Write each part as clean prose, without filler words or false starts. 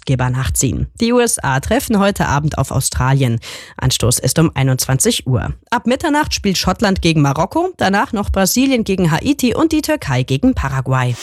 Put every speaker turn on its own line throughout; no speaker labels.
Gastgeber nachziehen. Die USA treffen heute Abend auf Australien. Anstoß ist um 21 Uhr. Ab Mitternacht spielt Schottland gegen Marokko, danach noch Brasilien gegen Haiti und die Türkei gegen Paraguay.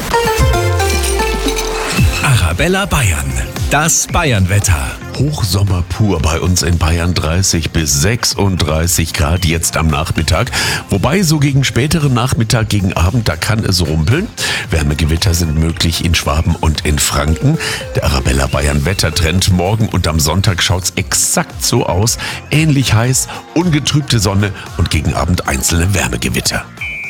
Arabella Bayern, das Bayernwetter.
Hochsommer pur bei uns in Bayern, 30 bis 36 Grad jetzt am Nachmittag. Wobei so gegen späteren Nachmittag, gegen Abend, da kann es rumpeln. Wärmegewitter sind möglich in Schwaben und in Franken. Der Arabella Bayern Wettertrend morgen und am Sonntag schaut's exakt so aus. Ähnlich heiß, ungetrübte Sonne und gegen Abend einzelne Wärmegewitter.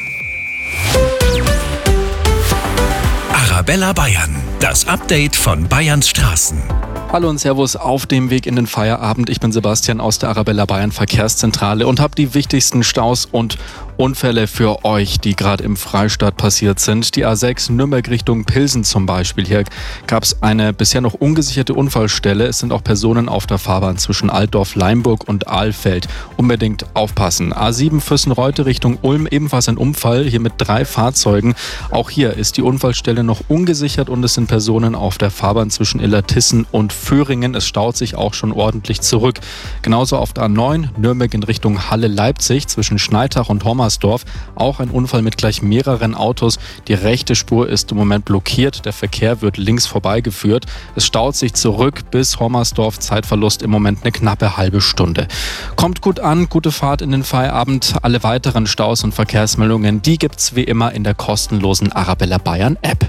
Arabella Bayern, das Update von Bayerns Straßen.
Hallo und Servus auf dem Weg in den Feierabend. Ich bin Sebastian aus der Arabella Bayern Verkehrszentrale und habe die wichtigsten Staus und Unfälle für euch, die gerade im Freistaat passiert sind. Die A6 Nürnberg Richtung Pilsen zum Beispiel. Hier gab es eine bisher noch ungesicherte Unfallstelle. Es sind auch Personen auf der Fahrbahn zwischen Altdorf, Leimburg und Ahlfeld. Unbedingt aufpassen. A7 Füssen-Reute Richtung Ulm, ebenfalls ein Unfall, hier mit 3 Fahrzeugen. Auch hier ist die Unfallstelle noch ungesichert und es sind Personen auf der Fahrbahn zwischen Illertissen und Föhringen. Es staut sich auch schon ordentlich zurück. Genauso auf der A9 Nürnberg in Richtung Halle-Leipzig zwischen Schneitach und Hommersdorf. Auch ein Unfall mit gleich mehreren Autos. Die rechte Spur ist im Moment blockiert. Der Verkehr wird links vorbeigeführt. Es staut sich zurück bis Hommersdorf. Zeitverlust im Moment eine knappe halbe Stunde. Kommt gut an, gute Fahrt in den Feierabend. Alle weiteren Staus und Verkehrsmeldungen, die gibt's wie immer in der kostenlosen Arabella Bayern App.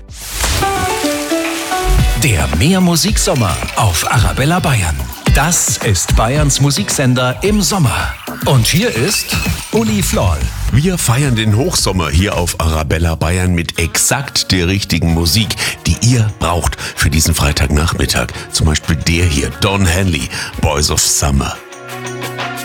Der Mehrmusiksommer auf Arabella Bayern. Das ist Bayerns Musiksender im Sommer. Und hier ist Uli Floll.
Wir feiern den Hochsommer hier auf Arabella Bayern mit exakt der richtigen Musik, die ihr braucht für diesen Freitagnachmittag. Zum Beispiel der hier, Don Henley, Boys of Summer.